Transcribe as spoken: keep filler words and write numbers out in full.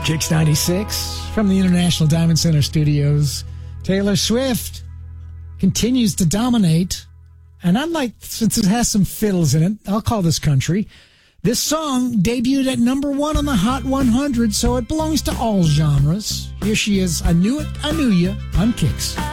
Kicks ninety-six from the International Diamond Center Studios. Taylor Swift continues to dominate. And unlike, since it has some fiddles in it, I'll call this country. This song debuted at number one on the Hot one hundred, so it belongs to all genres. Here she is. I Knew It, I Knew Ya on Kicks.